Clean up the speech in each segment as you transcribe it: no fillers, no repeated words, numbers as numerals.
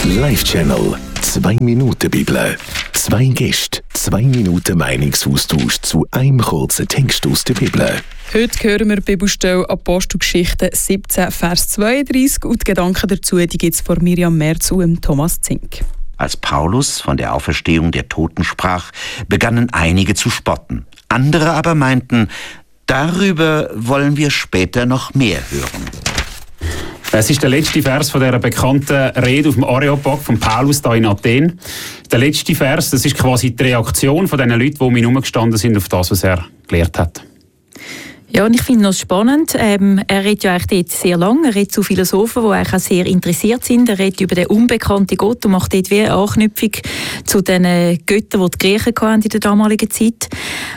Live-Channel 2 Minuten Bibel. 2 Gäste, 2 Minuten Meinungsaustausch zu einem kurzen Text aus der Bibel. Heute hören wir die Bibelstelle Apostelgeschichte 17, Vers 32 und die Gedanken dazu gibt es von Miriam Merz und Thomas Zink. Als Paulus von der Auferstehung der Toten sprach, begannen einige zu spotten. Andere aber meinten, darüber wollen wir später noch mehr hören. Es ist der letzte Vers von dieser bekannten Rede auf dem Areopag von Paulus hier in Athen. Der letzte Vers, das ist quasi die Reaktion von den Leuten, die um ihn herumgestanden sind, auf das, was er gelehrt hat. Ja, und ich finde noch spannend, er redet ja eigentlich dort sehr lange, er redet zu Philosophen, die eigentlich auch sehr interessiert sind, er redet über den unbekannten Gott und macht dort wie eine Anknüpfung zu den Göttern, die die Griechen hatten in der damaligen Zeit.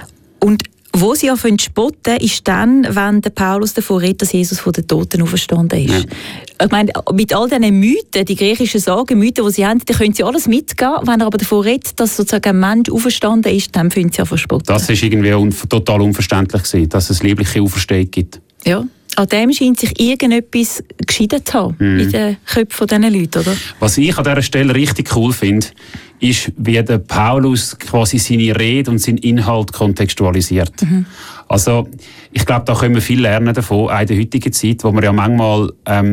Und wo sie anfangen zu spotten, ist dann, wenn der Paulus davon redet, dass Jesus von den Toten auferstanden ist. Ja. Ich meine, mit all diesen Mythen, die griechischen Sagen, die sie haben, die können sie alles mitgehen. Wenn er aber davon redet, dass sozusagen ein Mensch auferstanden ist, dann finden sie an verspotten. Das ist irgendwie total unverständlich gewesen, dass es liebliche Auferstehung gibt. Ja. An dem scheint sich irgendetwas geschieden zu haben in den Köpfen dieser Leute, oder? Was ich an dieser Stelle richtig cool finde, ist, wie der Paulus quasi seine Rede und seinen Inhalt kontextualisiert. Also, ich glaube, da können wir viel lernen davon, auch in der heutigen Zeit, wo wir ja manchmal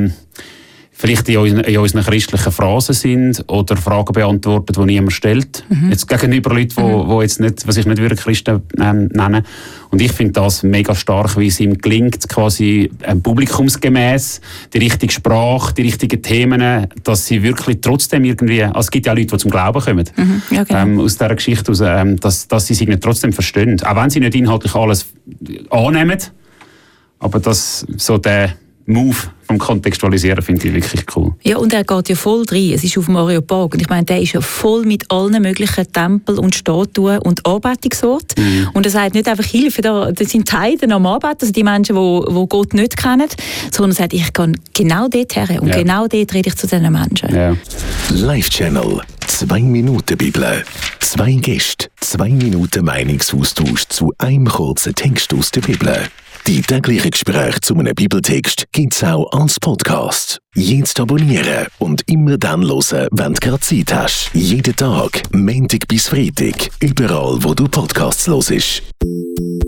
vielleicht in unseren christlichen Phrasen sind oder Fragen beantworten, die niemand stellt. Jetzt gegenüber Leuten, die jetzt nicht, was sich nicht wirklich Christen nennen. Und ich finde das mega stark, wie es ihm gelingt, quasi publikumsgemäss die richtige Sprache, die richtigen Themen, dass sie wirklich trotzdem irgendwie, also es gibt ja Leute, die zum Glauben kommen, Ja, genau. aus dieser Geschichte heraus, dass sie sich nicht trotzdem verstehen. Auch wenn sie nicht inhaltlich alles annehmen, aber dass so der Move vom Kontextualisieren finde ich wirklich cool. Ja, und er geht ja voll rein. Es ist auf dem Areopag. Und ich meine, der ist ja voll mit allen möglichen Tempeln und Statuen und Anbetungsorten. Und er sagt nicht einfach Hilfe, das sind die Heiden am Anbeten, also die Menschen, die Gott nicht kennen, sondern er sagt, ich gehe genau dort her und genau dort rede ich zu diesen Menschen. Ja. Live-Channel 2 Minuten Bibel. 2 Gäste, 2 Minuten Meinungsaustausch zu einem kurzen Text aus der Bibel. Die täglichen Gespräche zu einem Bibeltext gibt es auch als Podcast. Jetzt abonnieren und immer dann hören, wenn du gerade Zeit hast. Jeden Tag, Montag bis Freitag, überall wo du Podcasts hörst.